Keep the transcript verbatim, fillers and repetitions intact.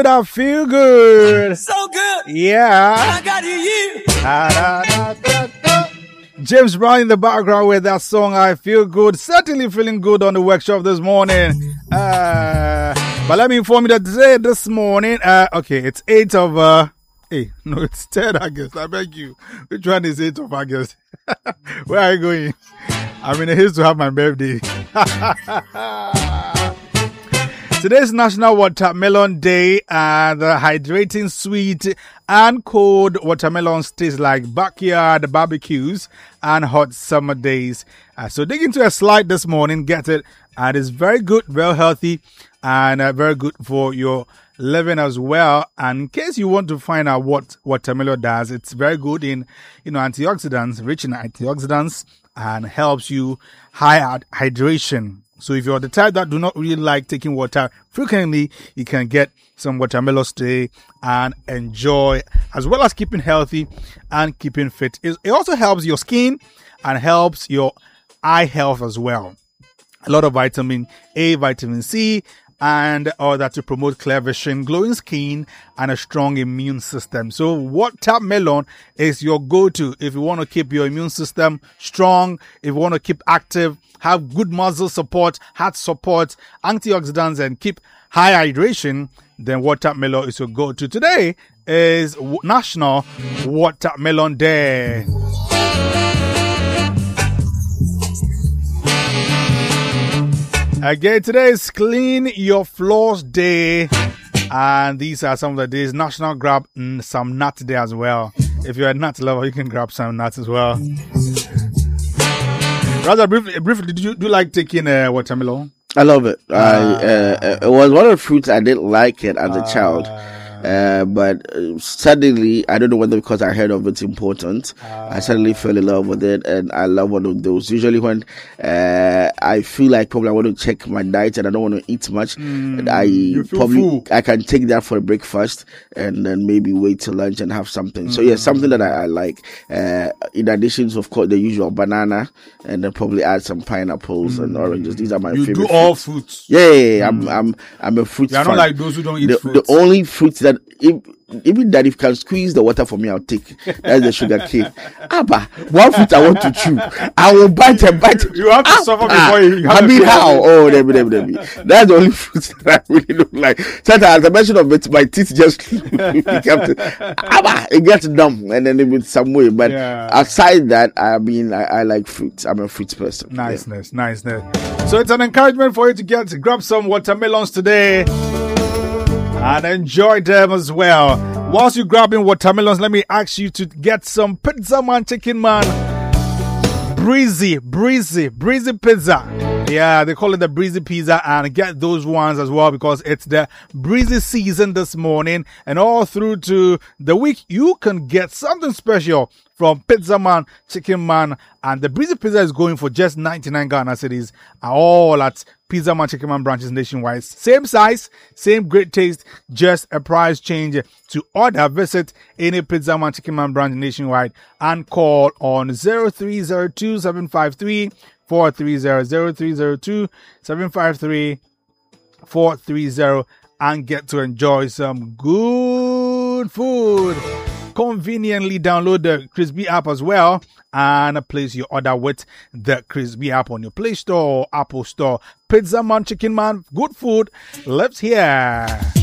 good, I feel good. So good. Yeah. I got you. Da, da, da, da, da. James Brown in the background with that song, I Feel Good. Certainly feeling good on the workshop this morning. Uh, but let me inform you that today, this morning, uh, okay, it's eighth of, uh, hey, no, it's third of August. I beg you. Which one is eighth of August? Where are you going? I'm in a haste to have my birthday. Today's National Watermelon Day, and the hydrating, sweet, and cold watermelons taste like backyard barbecues and hot summer days. Uh, so dig into a slide this morning, get it, and it's very good, very healthy, and uh, very good for your living as well. And in case you want to find out what watermelon does, it's very good in, you know, antioxidants, rich in antioxidants, and helps you high hydration. So if you're the type that do not really like taking water frequently, you can get some watermelon today and enjoy, as well as keeping healthy and keeping fit. It also helps your skin and helps your eye health as well. A lot of vitamin A, vitamin C, and all that to promote clear vision, glowing skin, and a strong immune system. So watermelon is your go-to if you want to keep your immune system strong, if you want to keep active, have good muscle support, heart support, antioxidants, and keep high hydration, then watermelon is your go-to. Today is National Watermelon Day. Again, today is Clean Your Floors Day. And these are some of the days. National Grab mm, some nuts day as well. If you're a nut lover, you can grab some nuts as well. Rather briefly, briefly did you do you like taking a uh, watermelon? I love it. Uh, I, uh, it was one of the fruits I didn't like it as a uh, child. Uh, but uh, suddenly, I don't know whether because I heard of its importance, uh, I suddenly fell in love with it, and I love one of those. Usually when uh, I feel like probably I want to check my diet and I don't want to eat much, mm, I probably full. I can take that for a breakfast and then maybe wait till lunch and have something. Mm. So yeah, something that I, I like. Uh, in addition to, of course, the usual banana, and then probably add some pineapples mm. and oranges. These are my you favorite. You do all fruits. Yeah, yeah, yeah. Mm. I'm I'm I'm a fruit. You're not like those who don't eat the, fruits. The only fruits that if, even that if you can squeeze the water for me, I'll take. That's the sugar cane. Abba, one fruit I want to chew, I will bite and bite. You have to ah, suffer before you. you I mean, how? Oh, there be, there be, there be. That's the only fruit that I really don't like. Sometimes, as I mentioned of it, my teeth just kept it. Abba, it gets dumb, and then it with some way. But yeah. Aside that, I mean, I, I like fruits. I'm a fruits person. Niceness, yeah. niceness. So it's an encouragement for you to get to grab some watermelons today and enjoy them as well. Whilst you're grabbing watermelons, let me ask you to get some Pizza Man Chicken Man. Breezy, breezy, breezy pizza. Yeah, they call it the breezy pizza, and get those ones as well because it's the breezy season this morning, and all through to the week you can get something special from Pizza Man, Chicken Man, and the breezy pizza is going for just ninety-nine Ghana cedis, all at Pizza Man, Chicken Man branches nationwide. Same size, same great taste, just a price change. To order, visit any Pizza Man, Chicken Man branch nationwide and call on zero three zero two seven five three four three zero, zero three zero two seven five three four three zero and get to enjoy some good food. Conveniently download the Crispy app as well and place your order with the Crispy app on your Play Store or Apple Store. Pizza Man, Chicken Man, good food lives here.